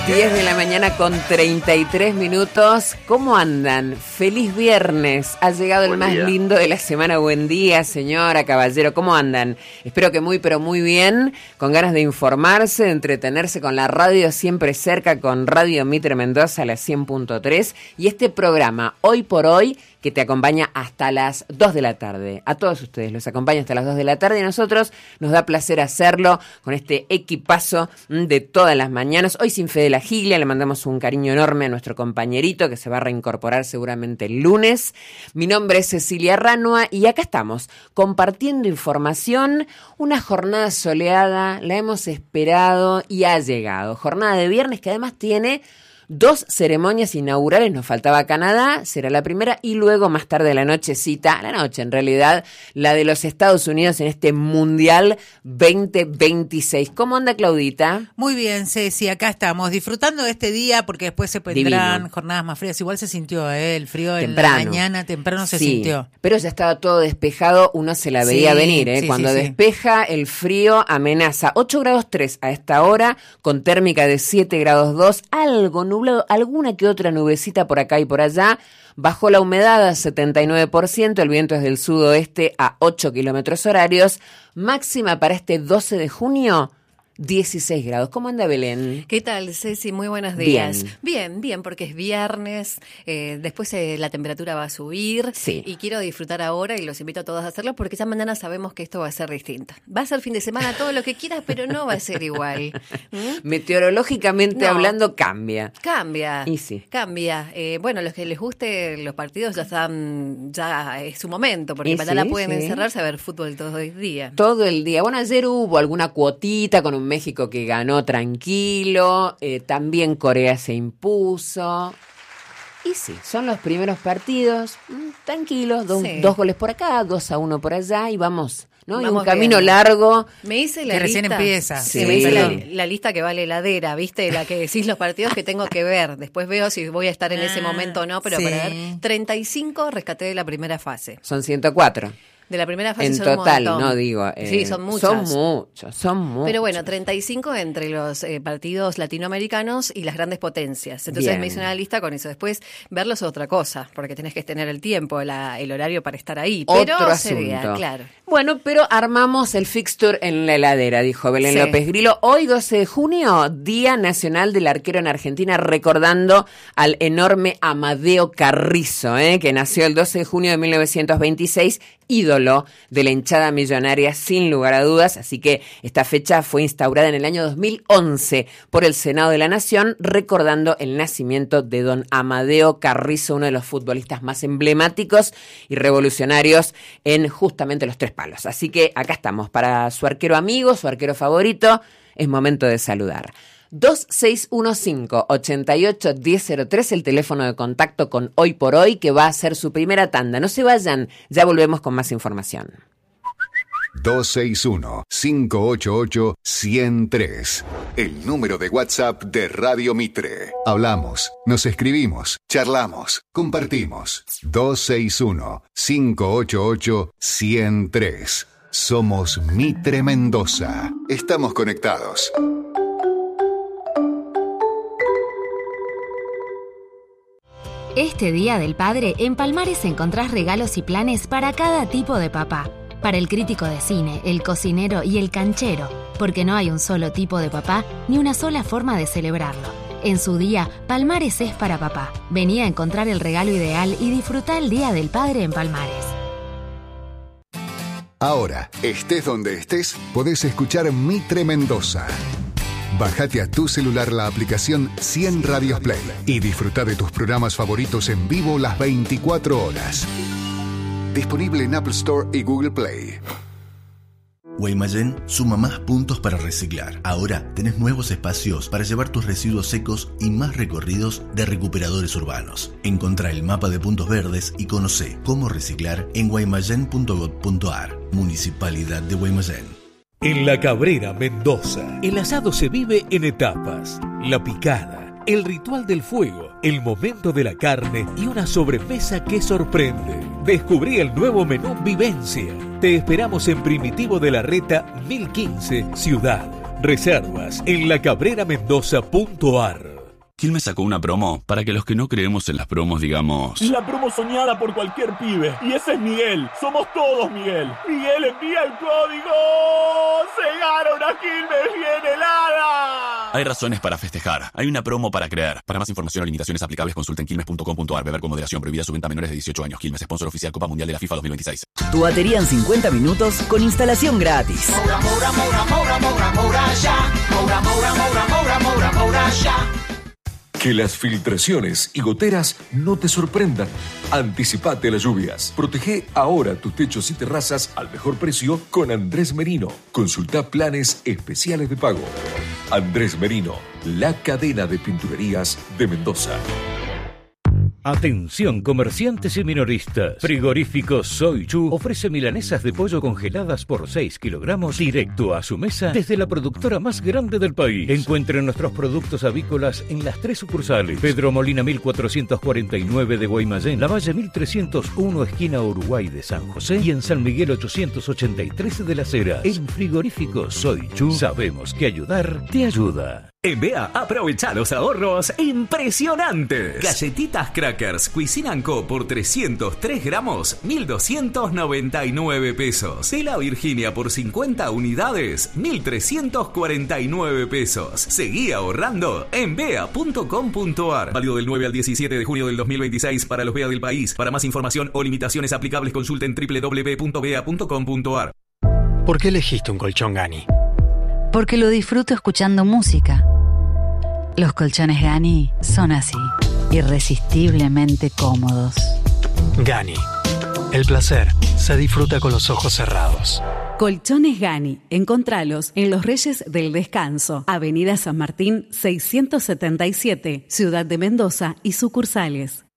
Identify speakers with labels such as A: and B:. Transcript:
A: 10 de la mañana con 33 minutos. ¿Cómo andan? Feliz viernes. Ha llegado el más lindo de la semana. Buen día, señora, caballero. ¿Cómo andan? Espero que muy, pero muy bien. Con ganas de informarse, de entretenerse con la radio siempre cerca, con Radio Mitre Mendoza, la 100.3. Y este programa, Hoy por Hoy, que te acompaña hasta las 2 de la tarde. A todos ustedes los acompaña hasta las 2 de la tarde y a nosotros nos da placer hacerlo con este equipazo de todas las mañanas. Hoy sin Fede La Giglia, le mandamos un cariño enorme a nuestro compañerito que se va a reincorporar seguramente el lunes. Mi nombre es Cecilia Ranua y acá estamos compartiendo información. Una jornada soleada, la hemos esperado y ha llegado. Jornada de viernes que además tiene 2 ceremonias inaugurales, nos faltaba Canadá, será la primera, y luego más tarde a la noche en realidad, la de los Estados Unidos en este Mundial 2026. ¿Cómo anda, Claudita?
B: Muy bien, Ceci, acá estamos disfrutando de este día porque después se vendrán jornadas más frías. Igual se sintió el frío temprano. En la mañana, temprano se sintió.
A: Pero ya estaba todo despejado, uno se la veía venir, ¿eh? Cuando despeja, el frío amenaza. 8 grados 3 a esta hora, con térmica de 7 grados 2, algo nublado, alguna que otra nubecita por acá y por allá. Bajó la humedad a 79%, el viento es del sudoeste a 8 kilómetros horarios. Máxima para este 12 de junio, 16 grados. ¿Cómo anda, Belén?
C: ¿Qué tal, Ceci? Muy buenos días. Bien, porque es viernes, después la temperatura va a subir y quiero disfrutar ahora y los invito a todos a hacerlo porque ya mañana sabemos que esto va a ser distinto. Va a ser fin de semana, todo lo que quieras, pero no va a ser igual.
A: Meteorológicamente hablando, cambia.
C: Y sí. Cambia. Bueno, los que les guste los partidos ya es su momento, porque mañana pueden encerrarse a ver fútbol todo el día.
A: Todo el día. Bueno, ayer hubo alguna cuotita con un México que ganó tranquilo, también Corea se impuso. Y sí, son los primeros partidos, tranquilos, dos goles por acá, 2-1 por allá y vamos, ¿no? Y un camino largo.
C: Me hice la
B: que
C: lista.
B: Recién empieza.
C: Me hice la lista que va la heladera, ¿viste? La que decís los partidos que tengo que ver. Después veo si voy a estar en ese momento o no, pero para ver, 35 rescaté de la primera fase.
A: Son 104.
C: De la primera fase
A: en
C: son
A: total,
C: un montón.
A: no digo.
C: Sí, son muchos.
A: Son muchos.
C: Pero bueno, 35 entre los partidos latinoamericanos y las grandes potencias. Entonces me hice una lista con eso. Después verlos es otra cosa, porque tenés que tener el tiempo, el horario para estar ahí. Pero
A: otro
C: sería,
A: asunto.
C: Claro.
A: Bueno, pero armamos el fixture en la heladera, dijo Belén López Grillo. Hoy, 12 de junio, Día Nacional del Arquero en Argentina, recordando al enorme Amadeo Carrizo, que nació el 12 de junio de 1926, ídolo de la hinchada millonaria sin lugar a dudas, así que esta fecha fue instaurada en el año 2011 por el Senado de la Nación, recordando el nacimiento de don Amadeo Carrizo, uno de los futbolistas más emblemáticos y revolucionarios en justamente los tres palos. Así que acá estamos para su arquero amigo, su arquero favorito, es momento de saludar. 2615-88-1003, el teléfono de contacto con Hoy por Hoy, que va a ser su primera tanda. No se vayan, ya volvemos con más información.
D: 261-588-103, el número de WhatsApp de Radio Mitre. Hablamos, nos escribimos, charlamos, compartimos. 261-588-103. Somos Mitre Mendoza. Estamos conectados.
E: Este Día del Padre, en Palmares encontrás regalos y planes para cada tipo de papá. Para el crítico de cine, el cocinero y el canchero, porque no hay un solo tipo de papá ni una sola forma de celebrarlo. En su día, Palmares es para papá. Vení a encontrar el regalo ideal y disfrutá el Día del Padre en Palmares.
D: Ahora, estés donde estés, podés escuchar Mitre Mendoza. Bájate a tu celular la aplicación 100 Radios Play y disfruta de tus programas favoritos en vivo las 24 horas. Disponible en Apple Store y Google Play.
F: Guaymallén suma más puntos para reciclar. Ahora tenés nuevos espacios para llevar tus residuos secos y más recorridos de recuperadores urbanos. Encontrá el mapa de puntos verdes y conocé cómo reciclar en guaymallén.gov.ar. Municipalidad de Guaymallén.
G: En La Cabrera, Mendoza, el asado se vive en etapas. La picada, el ritual del fuego, el momento de la carne y una sobremesa que sorprende. Descubrí el nuevo menú Vivencia. Te esperamos en Primitivo de la Reta 1015, Ciudad. Reservas en lacabreramendoza.ar.
H: Quilmes sacó una promo para que los que no creemos en las promos digamos...
I: La promo soñada por cualquier pibe. Y ese es Miguel. Somos todos Miguel. Miguel envía el código. ¡Se gana una Quilmes bien helada!
H: Hay razones para festejar. Hay una promo para creer. Para más información o limitaciones aplicables consulten quilmes.com.ar. Beber con moderación. Prohibida su venta a menores de 18 años. Quilmes, sponsor oficial Copa Mundial de la FIFA 2026.
J: Tu batería en 50 minutos con instalación gratis.
K: Moura, Moura, Moura, Moura, Moura, Moura, ya. Moura, Moura, Moura, Moura, Moura, Moura, ya.
L: Que las filtraciones y goteras no te sorprendan. Anticipate a las lluvias. Protege ahora tus techos y terrazas al mejor precio con Andrés Merino. Consulta planes especiales de pago. Andrés Merino, la cadena de pinturerías de Mendoza.
G: Atención comerciantes y minoristas. Frigorífico Soy Chu ofrece milanesas de pollo congeladas por 6 kilogramos directo a su mesa desde la productora más grande del país. Encuentren nuestros productos avícolas en las 3 sucursales. Pedro Molina 1449 de Guaymallén, Lavalle 1301 esquina Uruguay de San José y en San Miguel 883 de Las Heras. En Frigorífico Soy Chu sabemos que ayudar te ayuda.
M: En BEA aprovecha los ahorros impresionantes. Galletitas Crackers Cuisine & Co por 303 gramos, 1.299 pesos. Tela Virginia por 50 unidades, 1.349 pesos. Seguí ahorrando en bea.com.ar. Válido del 9 al 17 de junio del 2026 para los BEA del país. Para más información o limitaciones aplicables consulten www.bea.com.ar.
N: ¿Por qué elegiste un colchón Gani?
O: Porque lo disfruto escuchando música. Los colchones Gani son así, irresistiblemente cómodos.
N: Gani. El placer se disfruta con los ojos cerrados.
P: Colchones Gani. Encontralos en Los Reyes del Descanso, Avenida San Martín 677, Ciudad de Mendoza y sucursales.